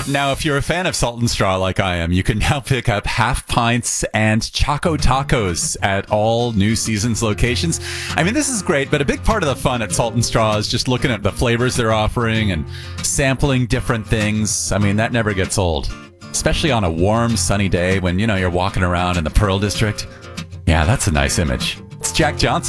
Now, if you're a fan of Salt and Straw like I am, you can now pick up half pints and Choco Tacos at all New Seasons locations. I mean, this is great, but a big part of the fun at Salt and Straw is just looking at the flavors they're offering and sampling different things. I mean, that never gets old, especially on a warm, sunny day when, you're walking around in the Pearl District. Yeah, that's a nice image. It's Jack Johnson.